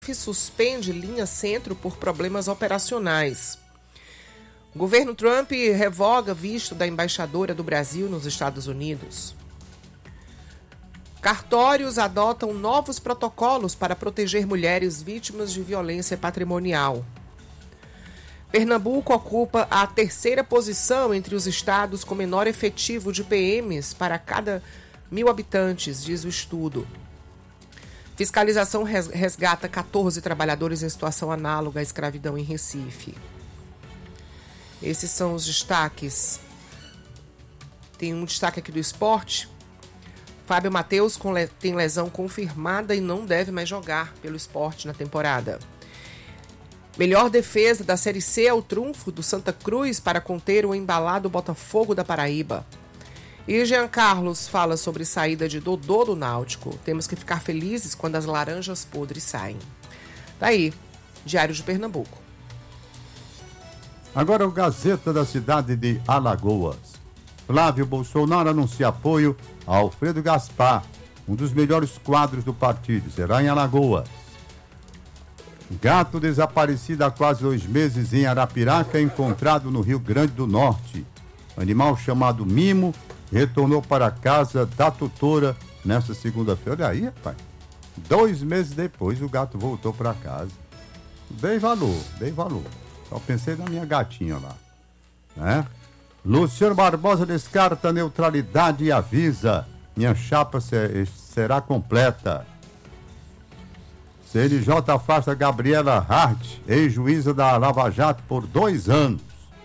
suspende linha centro por problemas operacionais. O governo Trump revoga visto da embaixadora do Brasil nos Estados Unidos. Cartórios adotam novos protocolos para proteger mulheres vítimas de violência patrimonial. Pernambuco ocupa a 3ª posição entre os estados com menor efetivo de PMs para cada 1.000 habitantes, diz o estudo. Fiscalização resgata 14 trabalhadores em situação análoga à escravidão em Recife. Esses são os destaques. Tem um destaque aqui do esporte. Fábio Matheus tem lesão confirmada e não deve mais jogar pelo Sport na temporada. Melhor defesa da Série C é o trunfo do Santa Cruz para conter o embalado Botafogo da Paraíba. E Jean Carlos fala sobre saída de Dodô do Náutico. Temos que ficar felizes quando as laranjas podres saem. Daí, Diário de Pernambuco. Agora o Gazeta da cidade de Alagoas. Flávio Bolsonaro anuncia apoio a Alfredo Gaspar, um dos melhores quadros do partido. Será em Alagoas. Gato desaparecido há quase 2 meses em Arapiraca é encontrado no Rio Grande do Norte. Animal chamado Mimo retornou para a casa da tutora nesta segunda-feira. Olha aí, rapaz. 2 meses depois o gato voltou para casa. Dei valor. Só pensei na minha gatinha lá. Né? Luciano Barbosa descarta neutralidade e avisa: minha chapa será completa. CNJ afasta Gabriela Hart, ex-juíza da Lava Jato, por 2 anos.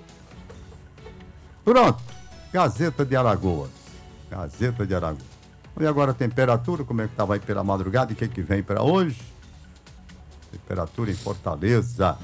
Pronto. Gazeta de Alagoas. E agora a temperatura, como é que estava aí pela madrugada e o que vem para hoje? Temperatura em Fortaleza.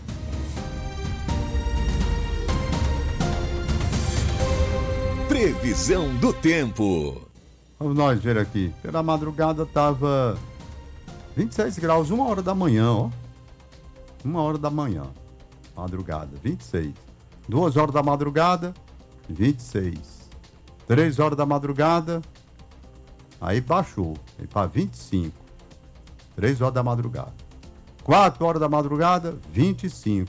Previsão do tempo. Vamos nós ver aqui. Pela madrugada estava 26 graus, 1 hora da manhã, ó. 1 hora da manhã. Madrugada, 26. 2 horas da madrugada, 26. 3 horas da madrugada, aí baixou, aí para 25. 3 horas da madrugada. 4 horas da madrugada, 25.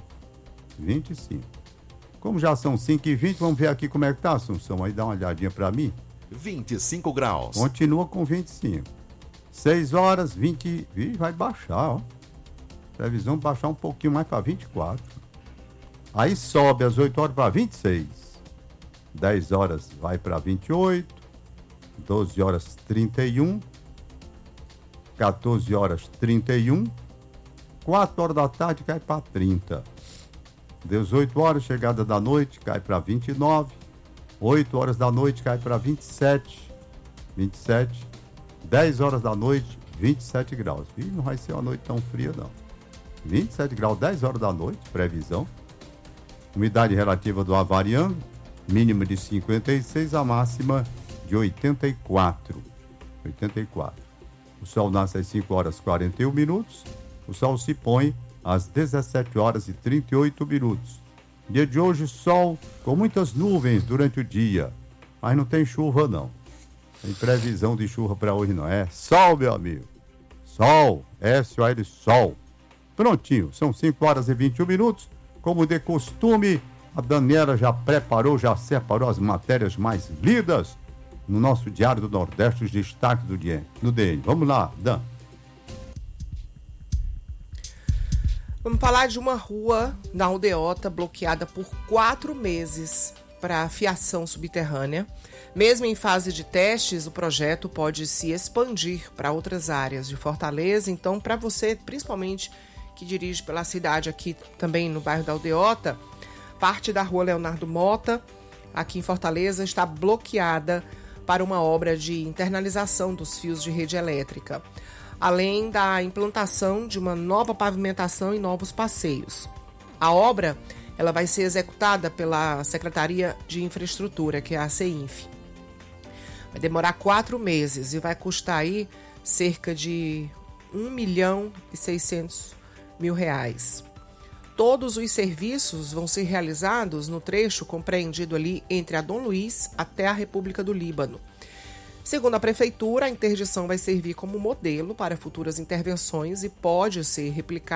Como já são 5h20, vamos ver aqui como é que tá, Assunção. Aí dá uma olhadinha para mim. 25 graus. Continua com 25. 6 horas, 20. Vai baixar, ó. Previsão baixar um pouquinho mais para 24. Aí sobe às 8 horas para 26. 10 horas vai para 28. 12 horas 31. 14 horas 31. 4 horas da tarde cai para 30. 18 horas, chegada da noite, cai para 29. 8 horas da noite cai para 27. 10 horas da noite, 27 graus. E não vai ser uma noite tão fria, não. 27 graus, 10 horas da noite, previsão. Umidade relativa do ar variando, mínima de 56, a máxima de 84. O sol nasce às 5 horas e 41 minutos. O sol se põe às 17 horas e 38 minutos. Dia de hoje, sol com muitas nuvens durante o dia, mas não tem chuva, não. Tem previsão de chuva para hoje, não é? Sol, meu amigo. Sol, S-O-L, sol. Prontinho, são 5 horas e 21 minutos. Como de costume, a Daniela já separou as matérias mais lidas no nosso Diário do Nordeste, os destaques do dia, no DN. Vamos lá, Dan. Vamos falar de uma rua na Aldeota bloqueada por 4 meses para fiação subterrânea. Mesmo em fase de testes, o projeto pode se expandir para outras áreas de Fortaleza. Então, para você, principalmente que dirige pela cidade aqui também no bairro da Aldeota, parte da rua Leonardo Mota, aqui em Fortaleza, está bloqueada para uma obra de internalização dos fios de rede elétrica, além da implantação de uma nova pavimentação e novos passeios. A obra ela vai ser executada pela Secretaria de Infraestrutura, que é a CEINF. Vai demorar 4 meses e vai custar aí cerca de R$1.600.000. Todos os serviços vão ser realizados no trecho compreendido ali entre a Dom Luiz até a República do Líbano. Segundo a Prefeitura, a interdição vai servir como modelo para futuras intervenções e pode ser replicada